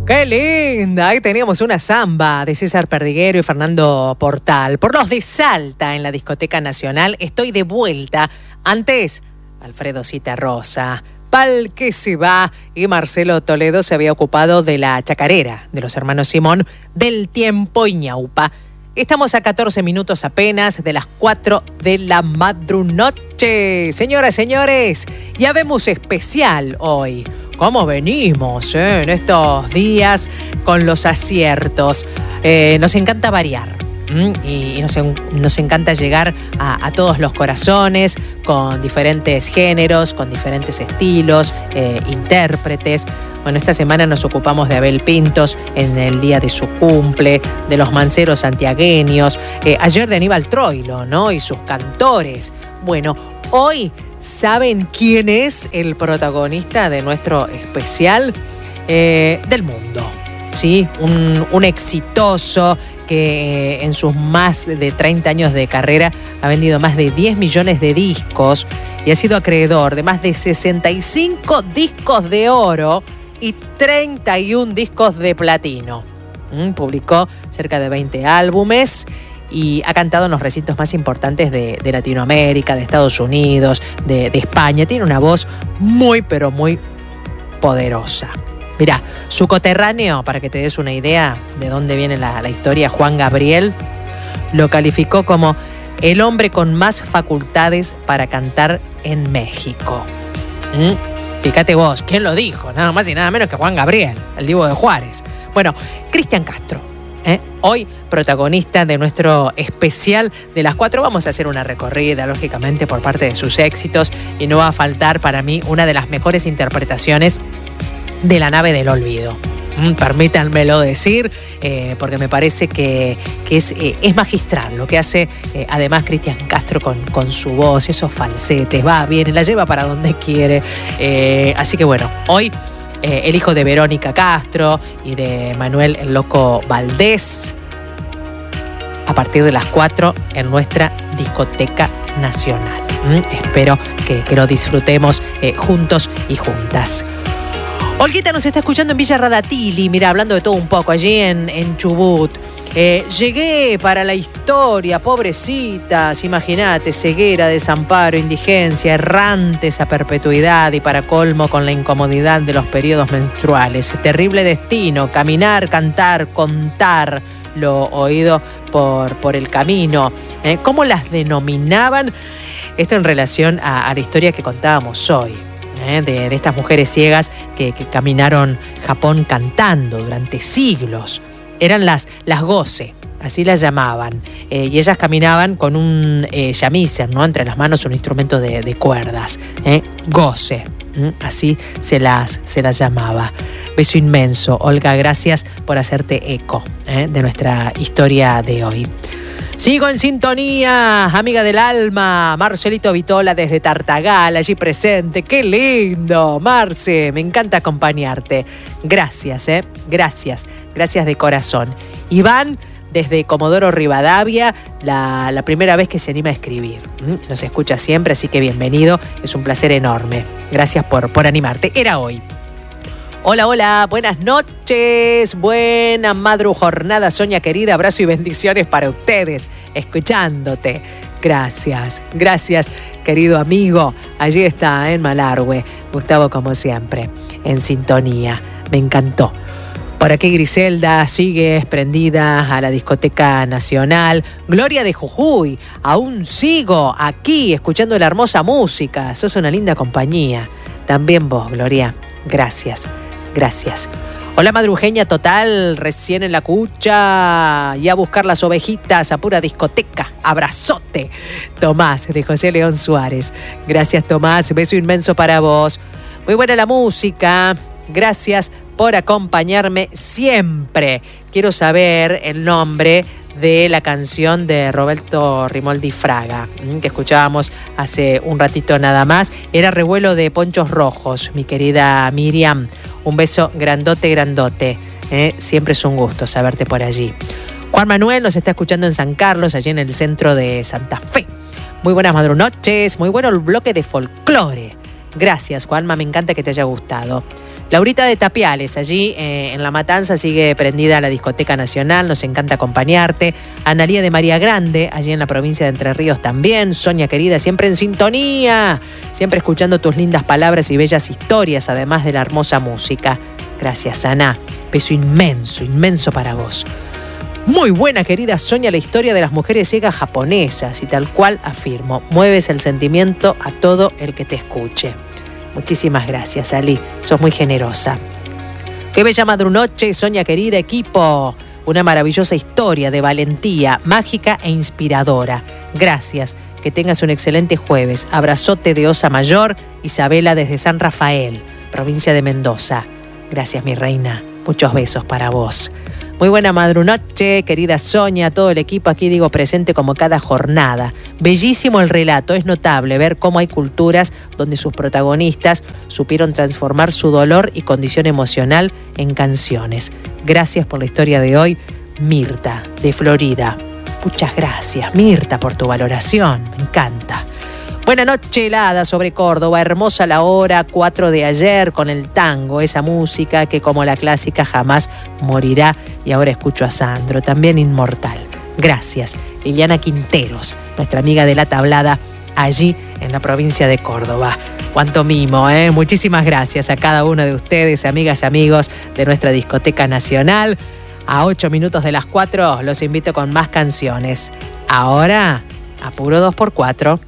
¡Qué linda! Ahí teníamos una samba de César Perdiguero y Fernando Portal. Por los de Salta, en la Discoteca Nacional, estoy de vuelta. Antes, Alfredo Citarrosa, Pal que se va, y Marcelo Toledo se había ocupado de la chacarera de los hermanos Simón, del tiempo y ñaupa. Estamos a 14 minutos apenas de las 4 de la madrunoche. Señoras, señores, ya vemos especial hoy. ¿Cómo venimos en estos días con los aciertos? Nos encanta variar y nos encanta llegar a todos los corazones con diferentes géneros, con diferentes estilos, intérpretes. Bueno, esta semana nos ocupamos de Abel Pintos en el día de su cumple, de los manceros santiagueños, ayer de Aníbal Troilo, ¿no? Y sus cantores. Bueno, hoy, ¿saben quién es el protagonista de nuestro especial? Del mundo, ¿sí? Un exitoso que en sus más de 30 años de carrera ha vendido más de 10 millones de discos y ha sido acreedor de más de 65 discos de oro y 31 discos de platino. Publicó cerca de 20 álbumes y ha cantado en los recintos más importantes de Latinoamérica, de Estados Unidos, de España. Tiene una voz muy, pero muy poderosa. Mirá, su coterráneo, para que te des una idea de dónde viene la historia, Juan Gabriel, lo calificó como el hombre con más facultades para cantar en México. Fíjate vos, ¿quién lo dijo? Nada más y nada menos que Juan Gabriel, el Divo de Juárez. Bueno, Cristian Castro, hoy protagonista de nuestro especial de las 4. Vamos a hacer una recorrida, lógicamente, por parte de sus éxitos, y no va a faltar para mí una de las mejores interpretaciones de La nave del olvido. Permítanmelo decir, porque me parece que es magistral lo que hace además Cristian Castro con su voz, esos falsetes, va bien, la lleva para donde quiere. Así que bueno, hoy el hijo de Verónica Castro y de Manuel el Loco Valdés, a partir de las 4 en nuestra Discoteca Nacional. Espero que lo disfrutemos juntos y juntas. Olguita nos está escuchando en Villa Radatili, mira, hablando de todo un poco, allí en Chubut. Llegué para la historia, pobrecitas, imagínate, ceguera, desamparo, indigencia, errantes a perpetuidad y para colmo con la incomodidad de los periodos menstruales. Terrible destino, caminar, cantar, contar lo oído por el camino. ¿Cómo las denominaban? Esto en relación a la historia que contábamos hoy. De estas mujeres ciegas que caminaron Japón cantando durante siglos. Eran las goce, así las llamaban. Y ellas caminaban con un shamisen, ¿no? Entre las manos, un instrumento de cuerdas. Goce, así se las llamaba. Beso inmenso, Olga, gracias por hacerte eco de nuestra historia de hoy. Sigo en sintonía, amiga del alma, Marcelito Vitola desde Tartagal, allí presente. ¡Qué lindo, Marce! Me encanta acompañarte. Gracias, gracias de corazón. Iván, desde Comodoro Rivadavia, la primera vez que se anima a escribir. Nos escucha siempre, así que bienvenido, es un placer enorme. Gracias por animarte. Era hoy. Hola, buenas noches, buena madrujornada, Soña querida, abrazo y bendiciones para ustedes, escuchándote. Gracias, querido amigo. Allí está, en Malargüe, Gustavo como siempre, en sintonía, me encantó. Por aquí Griselda sigue prendida a la Discoteca Nacional. Gloria de Jujuy, aún sigo aquí escuchando la hermosa música, sos una linda compañía. También vos, Gloria, gracias. Hola madrujeña total, recién en la cucha y a buscar las ovejitas a pura discoteca. Abrazote. Tomás, de José León Suárez. Gracias, Tomás, beso inmenso para vos. Muy buena la música, gracias por acompañarme siempre. Quiero saber el nombre de la canción de Roberto Rimoldi Fraga, que escuchábamos hace un ratito nada más. Era Revuelo de Ponchos Rojos, mi querida Miriam. Un beso grandote. Siempre es un gusto saberte por allí. Juan Manuel nos está escuchando en San Carlos, allí en el centro de Santa Fe. Muy buenas madrunoches, muy bueno el bloque de folclore. Gracias, Juanma, me encanta que te haya gustado. Laurita de Tapiales, allí en La Matanza sigue prendida la Discoteca Nacional, nos encanta acompañarte. Analía de María Grande, allí en la provincia de Entre Ríos también. Sonia querida, siempre en sintonía, siempre escuchando tus lindas palabras y bellas historias, además de la hermosa música. Gracias, Ana. Beso inmenso, inmenso para vos. Muy buena, querida Sonia, la historia de las mujeres ciegas japonesas, y tal cual afirmo, mueves el sentimiento a todo el que te escuche. Muchísimas gracias, Ali. Sos muy generosa. Qué bella madrunoche, Sonia querida, equipo. Una maravillosa historia de valentía, mágica e inspiradora. Gracias. Que tengas un excelente jueves. Abrazote de Osa Mayor, Isabela desde San Rafael, provincia de Mendoza. Gracias, mi reina. Muchos besos para vos. Muy buena madrunoche, querida Sonia, todo el equipo aquí digo presente como cada jornada. Bellísimo el relato, es notable ver cómo hay culturas donde sus protagonistas supieron transformar su dolor y condición emocional en canciones. Gracias por la historia de hoy, Mirta, de Florida. Muchas gracias, Mirta, por tu valoración, me encanta. Buena noche helada sobre Córdoba, hermosa la hora 4 de ayer con el tango, esa música que como la clásica jamás morirá. Y ahora escucho a Sandro, también inmortal. Gracias, Liliana Quinteros, nuestra amiga de la tablada allí en la provincia de Córdoba. Cuánto mimo, ¿eh? Muchísimas gracias a cada uno de ustedes, amigas y amigos de nuestra Discoteca Nacional. A 8 minutos de las 4 los invito con más canciones. Ahora, a puro 2x4.